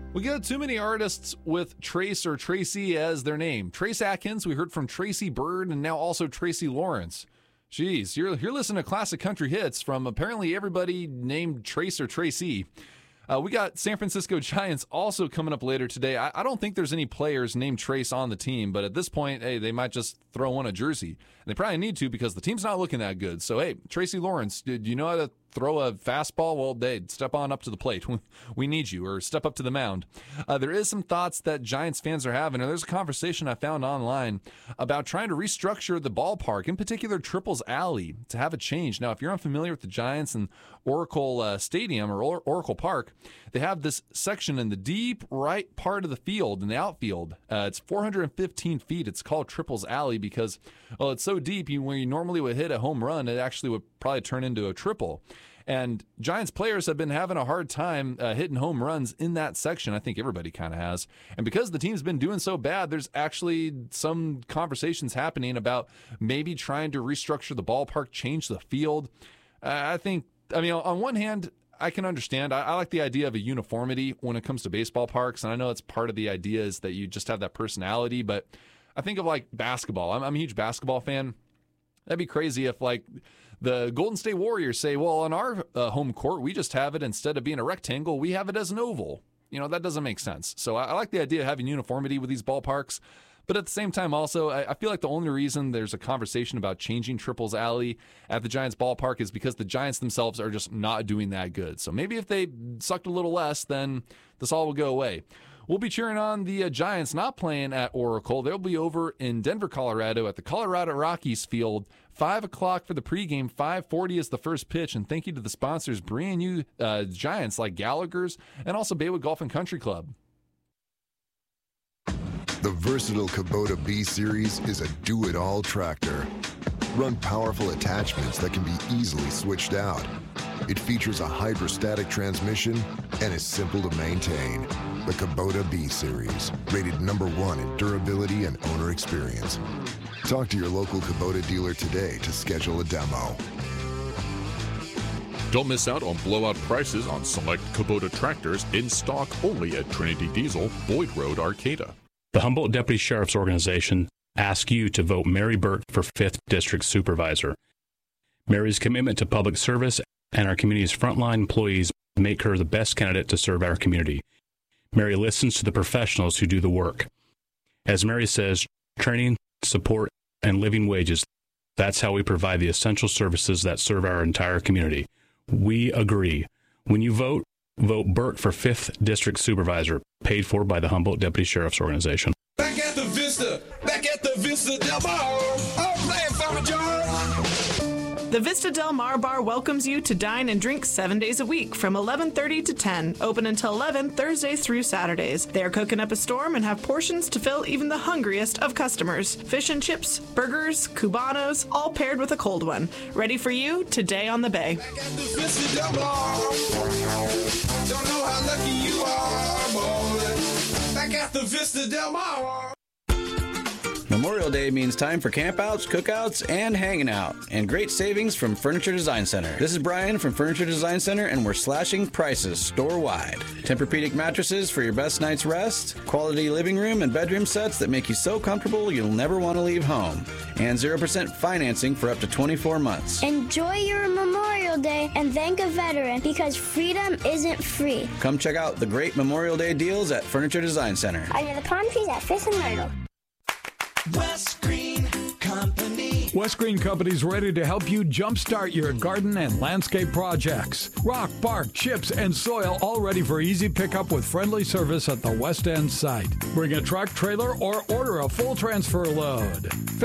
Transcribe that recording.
We got too many artists with Trace or Tracy as their name. Trace Atkins, we heard from Tracy Byrd, and now also Tracy Lawrence. Jeez, you're listening to classic country hits from apparently everybody named Trace or Tracy. We got San Francisco Giants also coming up later today. I don't think there's any players named Trace on the team, but at this point, hey, they might just throw on a jersey. And they probably need to because the team's not looking that good. So, hey, Tracy Lawrence, do you know how to throw a fastball? Well, hey, step on up to the plate. We need you, or step up to the mound. There is some thoughts that Giants fans are having, and there's a conversation I found online about trying to restructure the ballpark, in particular Triples Alley, to have a change. Now, if you're unfamiliar with the Giants and Oracle Stadium or Oracle Park, they have this section in the deep right part of the field, in the outfield. It's 415 feet. It's called Triples Alley because, well, it's so deep, when you normally would hit a home run, it actually would probably turn into a triple. And Giants players have been having a hard time hitting home runs in that section. I think everybody kind of has. And because the team's been doing so bad, there's actually some conversations happening about maybe trying to restructure the ballpark, change the field. I mean, on one hand, I can understand. I like the idea of a uniformity when it comes to baseball parks. And I know it's part of the idea is that you just have that personality. But I think of like basketball. I'm a huge basketball fan. That'd be crazy if like the Golden State Warriors say, well, on our home court, we just have it, instead of being a rectangle, we have it as an oval. That doesn't make sense. So I like the idea of having uniformity with these ballparks. But at the same time, also, I feel like the only reason there's a conversation about changing Triples Alley at the Giants ballpark is because the Giants themselves are just not doing that good. So maybe if they sucked a little less, then this all will go away. We'll be cheering on the Giants not playing at Oracle. They'll be over in Denver, Colorado at the Colorado Rockies field. 5 o'clock for the pregame, 5:40 is the first pitch. And thank you to the sponsors, bringing you Giants like Gallagher's and also Baywood Golf and Country Club. The versatile Kubota B-Series is a do-it-all tractor. Run powerful attachments that can be easily switched out. It features a hydrostatic transmission and is simple to maintain. The Kubota B-Series, rated #1 in durability and owner experience. Talk to your local Kubota dealer today to schedule a demo. Don't miss out on blowout prices on select Kubota tractors in stock only at Trinity Diesel, Boyd Road, Arcata. The Humboldt Deputy Sheriff's Organization asks you to vote Mary Burke for 5th District Supervisor. Mary's commitment to public service and our community's frontline employees make her the best candidate to serve our community. Mary listens to the professionals who do the work. As Mary says, training, support, and living wages, that's how we provide the essential services that serve our entire community. We agree. When you vote, vote Burke for 5th District Supervisor, paid for by the Humboldt Deputy Sheriff's Organization. Back at the Vista Del Mar, I'm playing for a jar. The Vista Del Mar Bar welcomes you to dine and drink 7 days a week from 11:30 to 10, open until 11 Thursdays through Saturdays. They are cooking up a storm and have portions to fill even the hungriest of customers. Fish and chips, burgers, cubanos, all paired with a cold one. Ready for you today on the bay. Back at the Vista Del Mar, don't know how lucky you are, boy. Back at the Vista Del Mar. Memorial Day means time for campouts, cookouts, and hanging out. And great savings from Furniture Design Center. This is Brian from Furniture Design Center, and we're slashing prices store-wide. Tempur-Pedic mattresses for your best night's rest, quality living room and bedroom sets that make you so comfortable you'll never want to leave home, and 0% financing for up to 24 months. Enjoy your Memorial Day and thank a veteran, because freedom isn't free. Come check out the great Memorial Day deals at Furniture Design Center. Under the palm trees at Fifth and Myrtle. West Green Company. West Green Company's ready to help you jumpstart your garden and landscape projects. Rock, bark, chips, and soil all ready for easy pickup with friendly service at the West End site. Bring a truck, trailer, or order a full transfer load.